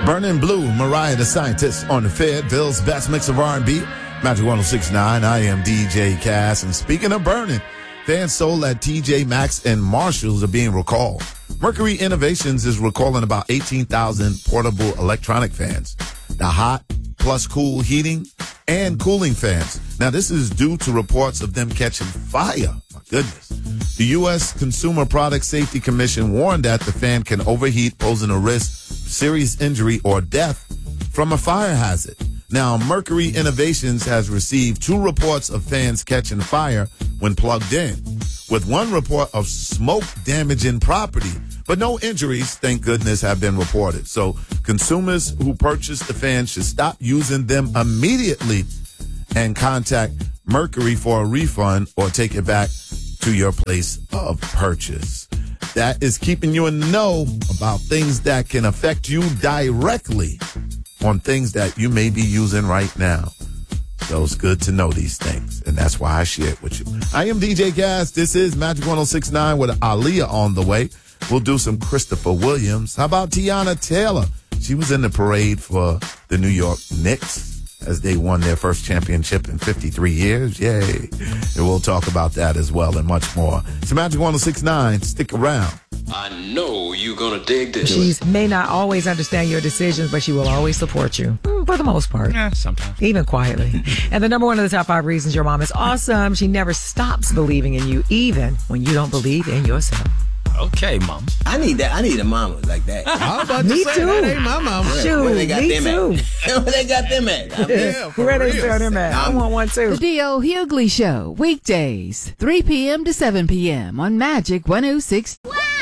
Burning Blue, Mariah the Scientist on the Fayetteville's best mix of R&B. Magic 106.9, I am DJ Cass. And speaking of burning, fans sold at TJ Maxx and Marshalls are being recalled. Mercury Innovations is recalling about 18,000 portable electronic fans. The hot plus cool heating and cooling fans. Now, this is due to reports of them catching fire. My goodness. The U.S. Consumer Product Safety Commission warned that the fan can overheat, posing a risk of serious injury or death from a fire hazard. Now, Mercury Innovations has received 2 reports of fans catching fire when plugged in, with 1 report of smoke damaging property, but no injuries, thank goodness, have been reported. So consumers who purchase the fans should stop using them immediately and contact Mercury for a refund or take it back to your place of purchase. That is keeping you in the know about things that can affect you directly on things that you may be using right now. So it's good to know these things, and that's why I share it with you. I am DJ Gas. This is Magic 106.9 with Aaliyah on the way. We'll do some Christopher Williams. How about Tiana Taylor? She was in the parade for the New York Knicks as they won their first championship in 53 years. Yay. And we'll talk about that as well and much more. It's Magic 106.9. Stick around. I know you're going to dig this. She may not always understand your decisions, but she will always support you. For the most part. Yeah, sometimes. Even quietly. And the number one of the top 5 reasons your mom is awesome. She never stops believing in you, even when you don't believe in yourself. Okay, Mom. I need that. I need a mama like that. I was about to Me say, too. that ain't my mama. Shoot, Where they got me them too. at? Where they got them at? I mean, Yeah, for Where they real. sell them at? I want one too. The D.O. Hughley Show, weekdays, 3 p.m. to 7 p.m. on Magic 106.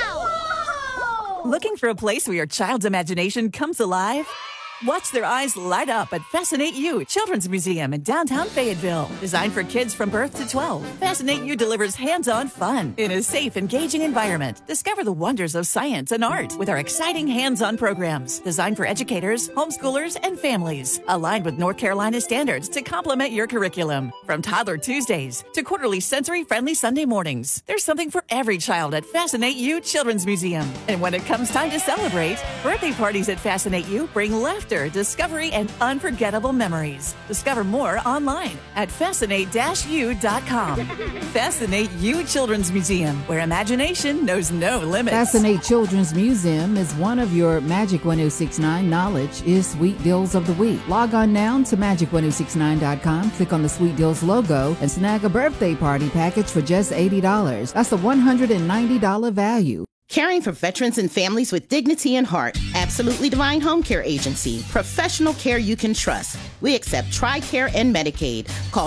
Looking for a place where your child's imagination comes alive? Watch their eyes light up at Fascinate You Children's Museum in downtown Fayetteville. Designed for kids from birth to 12, Fascinate You delivers hands-on fun in a safe, engaging environment. Discover the wonders of science and art with our exciting hands-on programs designed for educators, homeschoolers, and families. Aligned with North Carolina standards to complement your curriculum. From Toddler Tuesdays to quarterly sensory-friendly Sunday mornings, there's something for every child at Fascinate You Children's Museum. And when it comes time to celebrate, birthday parties at Fascinate You bring laughter, discovery, and unforgettable memories. Discover more online at fascinate-u.com. Fascinate You Children's Museum, where imagination knows no limits. Fascinate Children's Museum is one of your Magic 106.9 knowledge is Sweet Deals of the Week. Log on now to magic1069.com, click on the Sweet Deals logo, and snag a birthday party package for just $80. That's a $190 value. Caring for veterans and families with dignity and heart. Absolutely Divine Home Care Agency. Professional care you can trust. We accept TRICARE and Medicaid. Call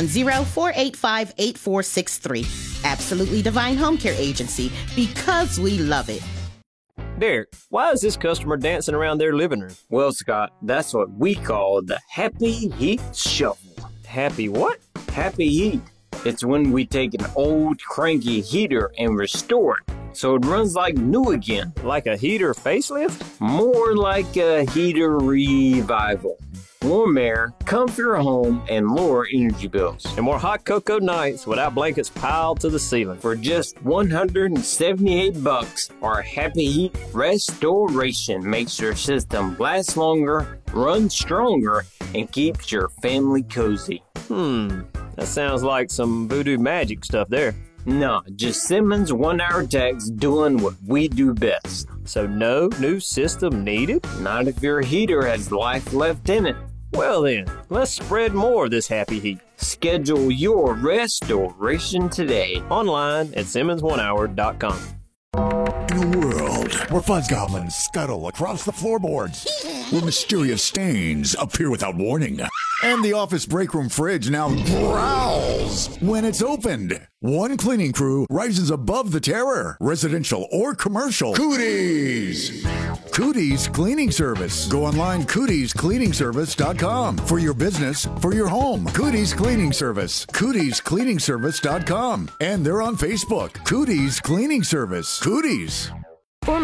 910-485-8463. Absolutely Divine Home Care Agency, because we love it. Derek, why is this customer dancing around their living room? Well, Scott, that's what we call the Happy Heat Shuffle. Happy what? Happy Heat. It's when we take an old cranky heater and restore it so it runs like new again. Like a heater facelift? More like a heater revival. Warm air, comfier home, and lower energy bills. And more hot cocoa nights without blankets piled to the ceiling. For just $178, our Happy Heat Restoration makes your system last longer, run stronger, and keeps your family cozy. That sounds like some voodoo magic stuff there. Nah, just Simmons 1-hour techs doing what we do best. So no new system needed? Not if your heater has life left in it. Well then, let's spread more of this happy heat. Schedule your restoration today. Online at simmons1hour.com. In a world where fuzz goblins scuttle across the floorboards, where mysterious stains appear without warning, and the office break room fridge now growls when it's opened, one cleaning crew rises above the terror, residential or commercial. Cooties! Cooties Cleaning Service. Go online, cootiescleaningservice.com. For your business, for your home. Cooties Cleaning Service. cootiescleaningservice.com. And they're on Facebook. Cooties Cleaning Service. Cooties. For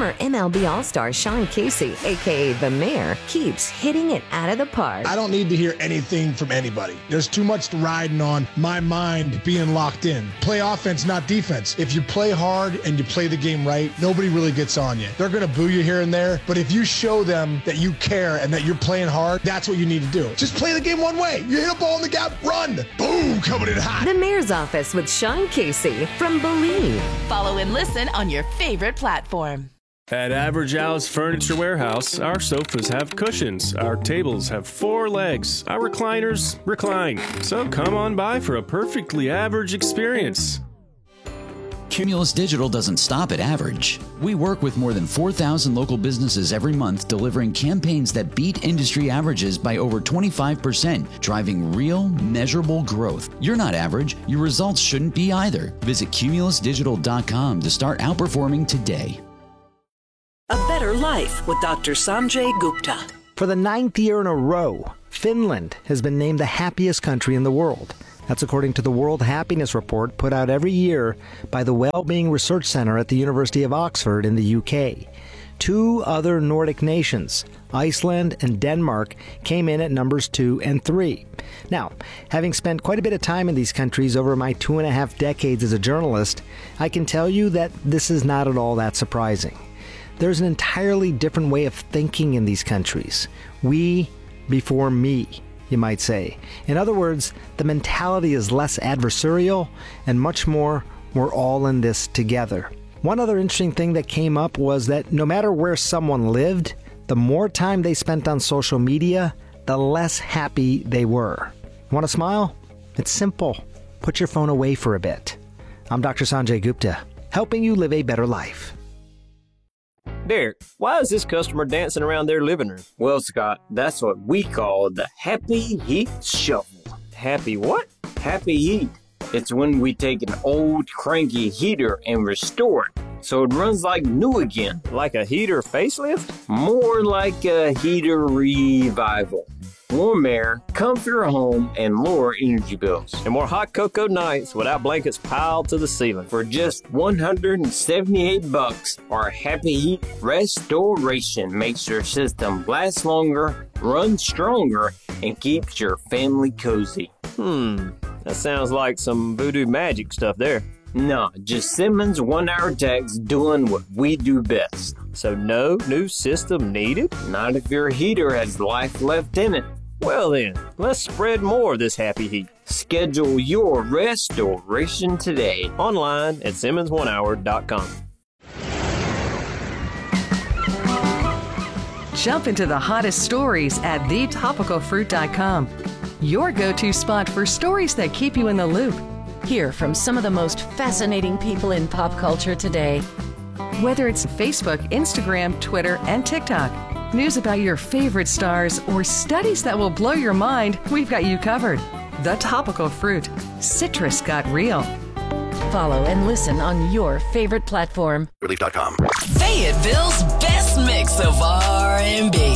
Former MLB All-Star Sean Casey, a.k.a. The Mayor, keeps hitting it out of the park. I don't need to hear anything from anybody. There's too much riding on my mind being locked in. Play offense, not defense. If you play hard and you play the game right, nobody really gets on you. They're going to boo you here and there, but if you show them that you care and that you're playing hard, that's what you need to do. Just play the game one way. You hit a ball in the gap, run. Boom, coming in hot. The Mayor's Office with Sean Casey from Believe. Follow and listen on your favorite platform. At Average Al's Furniture Warehouse, our sofas have cushions, our tables have 4 legs, our recliners recline. So come on by for a perfectly average experience. Cumulus Digital doesn't stop at average. We work with more than 4,000 local businesses every month, delivering campaigns that beat industry averages by over 25%, driving real, measurable growth. You're not average. Your results shouldn't be either. Visit cumulusdigital.com to start outperforming today. A Better Life with Dr. Sanjay Gupta. For the 9th year in a row, Finland has been named the happiest country in the world. That's according to the World Happiness Report put out every year by the Wellbeing Research Centre at the University of Oxford in the UK. 2 other Nordic nations, Iceland and Denmark, came in at numbers 2 and 3. Now, having spent quite a bit of time in these countries over my 2.5 decades as a journalist, I can tell you that this is not at all that surprising. There's an entirely different way of thinking in these countries. We before me, you might say. In other words, the mentality is less adversarial and much more, we're all in this together. One other interesting thing that came up was that no matter where someone lived, the more time they spent on social media, the less happy they were. Want to smile? It's simple. Put your phone away for a bit. I'm Dr. Sanjay Gupta, helping you live a better life. Derek, why is this customer dancing around their living room? Well, Scott, that's what we call the Happy Heat Shuffle. Happy what? Happy Heat. It's when we take an old cranky heater and restore it so it runs like new again. Like a heater facelift? More like a heater revival. Warm air, comfier home, and lower energy bills. And more hot cocoa nights without blankets piled to the ceiling. For just $178, our Happy Heat Restoration makes your system last longer, run stronger, and keeps your family cozy. That sounds like some voodoo magic stuff there. No, just Simmons 1-hour techs doing what we do best. So no new system needed? Not if your heater has life left in it. Well then, let's spread more of this happy heat. Schedule your restoration today. Online at Simmons1hour.com. Jump into the hottest stories at thetopicalfruit.com. Your go-to spot for stories that keep you in the loop. Hear from some of the most fascinating people in pop culture today. Whether it's Facebook, Instagram, Twitter, and TikTok, news about your favorite stars, or studies that will blow your mind, we've got you covered. The Topical Fruit. Citrus got real. Follow and listen on your favorite platform. Relief.com. Fayetteville's best mix of R&B.